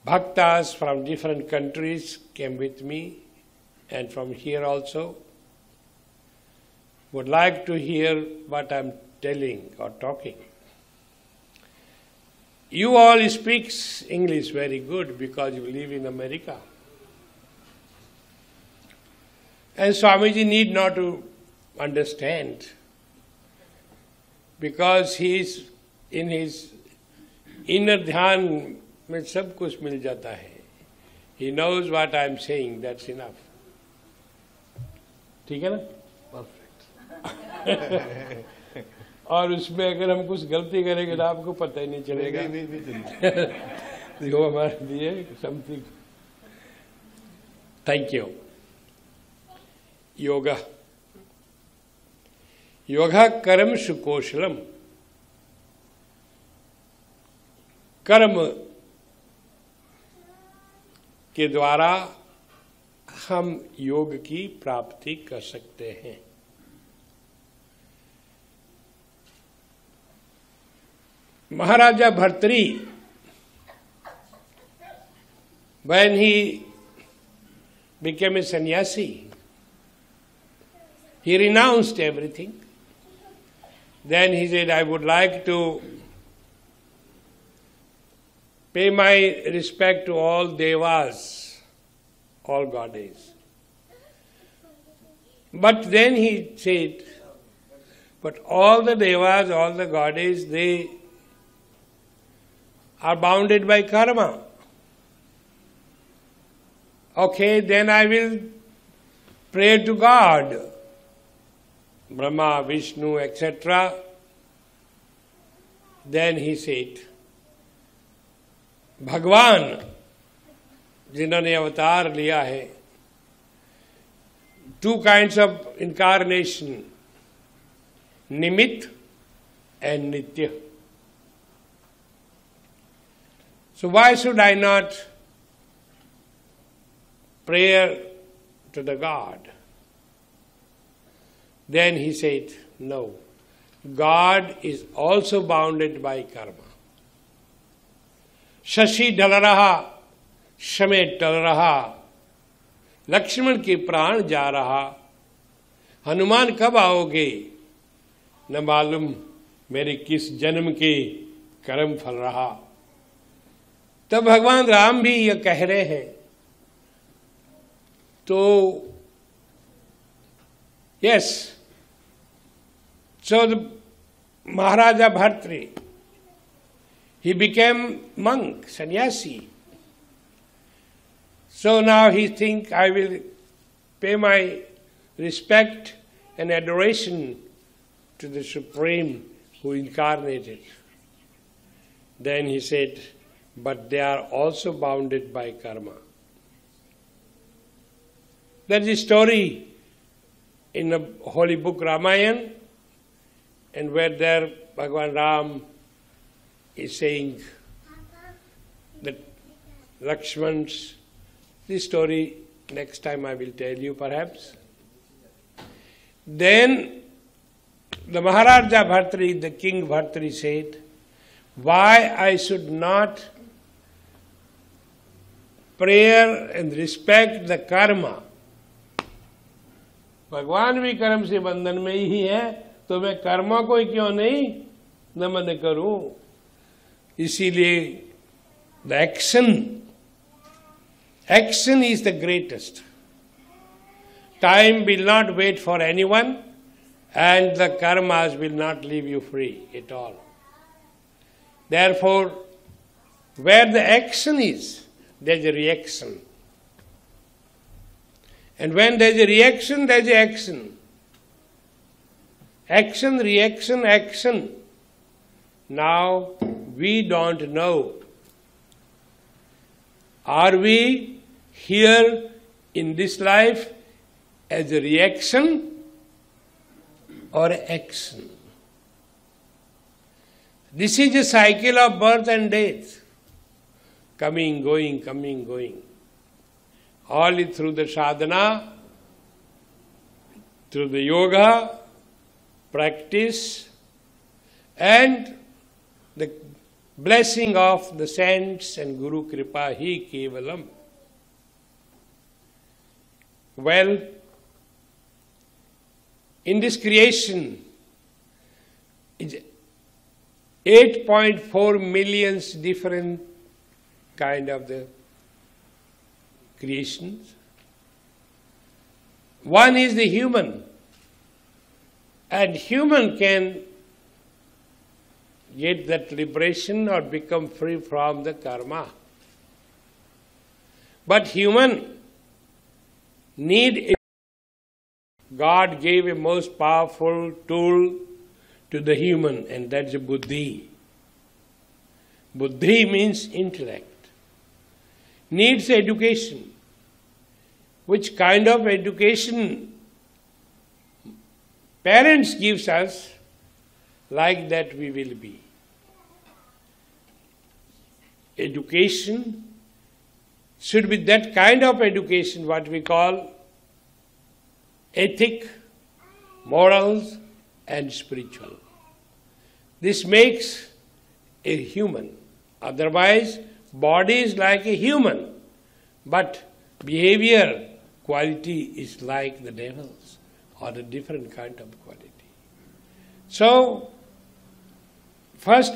Bhaktas from different countries came with me, and from here also, would like to hear what I'm telling or talking. You all speak English very good because you live in America. And Swamiji need not to understand because he is in his inner dhyan में सब कुछ मिल जाता है. He knows what I am saying, that's enough. ठीक है ना? Perfect. और उसमें अगर हम कुछ गलती करेंगे तो आपको पता ही नहीं चलेगा. देखो हमारे लिए something. Thank you. Yoga. Yoga कर्म सुकौशलम. कर्म के द्वारा हम योग की प्राप्ति कर सकते हैं. Maharaja Bhartri, when he became a sannyasi, he renounced everything. Then he said, I would like to pay my respect to all devas, all goddesses. But then he said, but all the devas, all the goddesses, they are bounded by karma. Okay, then I will pray to God, Brahma, Vishnu, etc. Then he said, भगवान जिन्होंने अवतार लिया है, two kinds of incarnation, निमित्त and nitya. So why should I not pray to the God? Then he said, no, God is also bounded by karma. Shashi ढल रहा, समय टल रहा, लक्ष्मण के प्राण जा रहा, हनुमान कब आओगे, न मालूम मेरे किस जन्म के कर्म फल रहा. तब भगवान राम भी ये कह रहे हैं. तो yes, so the Maharaja Bhartri, he became monk, sannyasi. So now he thinks, I will pay my respect and adoration to the Supreme who incarnated. Then he said, but they are also bounded by karma. There is a story in the holy book Ramayana, and where there Bhagavan Ram is saying that Lakshman's, this story next time I will tell you perhaps. Then the Maharaja Bhartri, the King Bhartri said, why I should not pray and respect the karma. भगवान भी कर्म से बंधन में ही है, तो मैं कर्म को क्यों नहीं नमन करूं. इसीलिए the action is the greatest. Time will not wait for anyone, and the karmas will not leave you free at all. Therefore, where the action is, there is a reaction. And when there is a reaction, there is action. Action, reaction, action. Now, we don't know. Are we here in this life as a reaction or action? This is a cycle of birth and death. Coming, going, coming, going. Only through the sadhana, through the yoga, practice, and the blessing of the saints and Guru Kripa hi kevalam. Well, in this creation, 8.4 million different kind of the creations. One is the human, and human can get that liberation or become free from the karma. But human need God gave a most powerful tool to the human, and that's a buddhi. Buddhi means intellect. Needs education. Which kind of education parents gives us, like that we will be. Education should be that kind of education, what we call ethic, morals, and spiritual. This makes a human. Otherwise, body is like a human, but behavior, quality is like the devil's, or a different kind of quality. So, first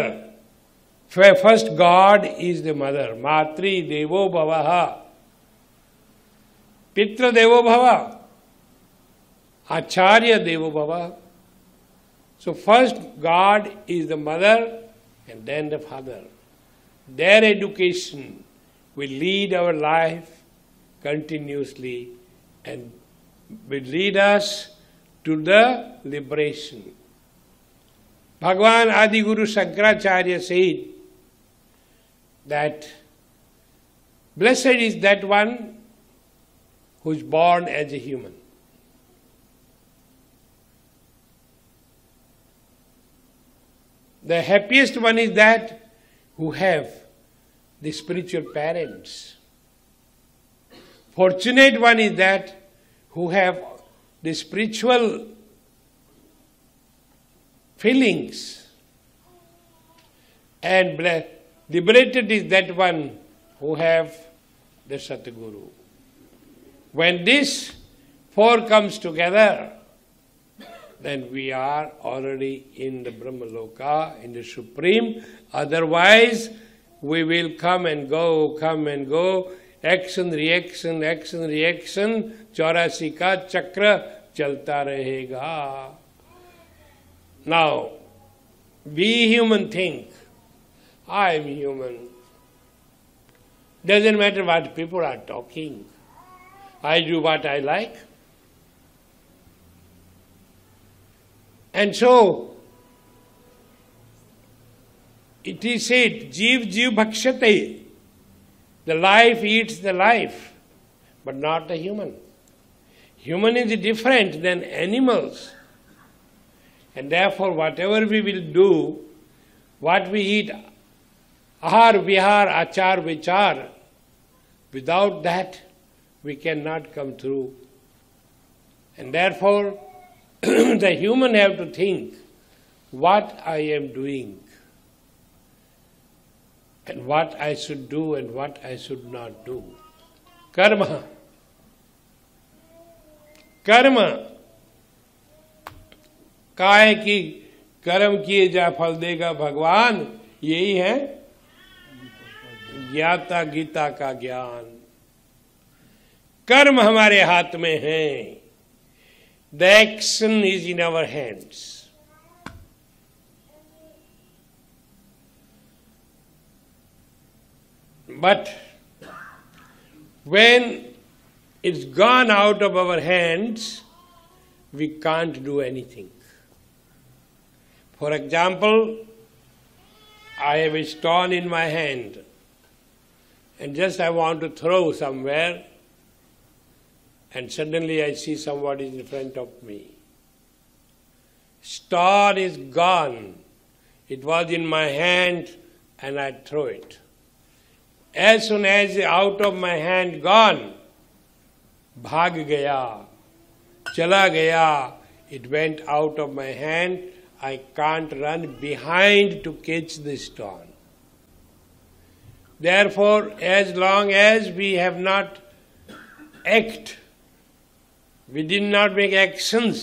God is the mother. Matri Devo Bhavaha. Pitra Devo Bhava. Acharya Devo Bhava. So first God is the mother and then the father. Their education will lead our life continuously and will lead us to the liberation. Bhagavan Adi Guru Shankaracharya said that blessed is that one who is born as a human. The happiest one is that who have the spiritual parents. Fortunate one is that who have the spiritual feelings. And liberated is that one who have the Satguru. When this four comes together, then we are already in the Brahmaloka, in the Supreme. Otherwise, we will come and go, action, reaction, 84 ka chakra chalta rahega. Now, we human think, I am human. Doesn't matter what people are talking. I do what I like. And so, it is said, Jeev Jeev Bhakshate. The life eats the life, but not the human. Human is different than animals. And therefore, whatever we will do, what we eat, ahar, vihar, achar, vichar, without that, we cannot come through. And therefore, the human have to think what I am doing and what I should do and what I should not do. Karma. Karma. काय की कर्म किए जा फल देगा भगवान, यही है ज्ञाता गीता का ज्ञान. कर्म हमारे हाथ में है. The action is in our hands. But when it's gone out of our hands, we can't do anything. For example, I have a stone in my hand and just I want to throw somewhere, and suddenly I see somebody in front of me. Stone is gone. It was in my hand and I throw it. As soon as out of my hand gone, bhag gaya, chala gaya, it went out of my hand. I can't run behind to catch the stone. Therefore, as long as we have not we did not make actions